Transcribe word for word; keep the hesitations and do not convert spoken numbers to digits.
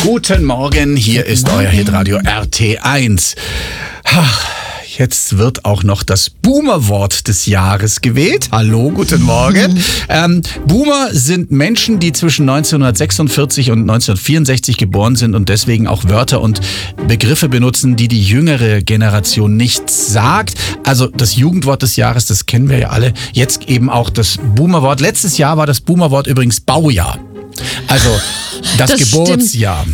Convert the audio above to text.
Guten Morgen, hier ist euer Hitradio R T eins. Jetzt wird auch noch das Boomer-Wort des Jahres gewählt. Hallo, guten Morgen. Ähm, Boomer sind Menschen, die zwischen neunzehnhundertsechsundvierzig und neunzehnhundertvierundsechzig geboren sind und deswegen auch Wörter und Begriffe benutzen, die die jüngere Generation nicht sagt. Also das Jugendwort des Jahres, das kennen wir ja alle. Jetzt eben auch das Boomer-Wort. Letztes Jahr war das Boomer-Wort übrigens Baujahr. Also das, das Geburtsjahr. Stimmt.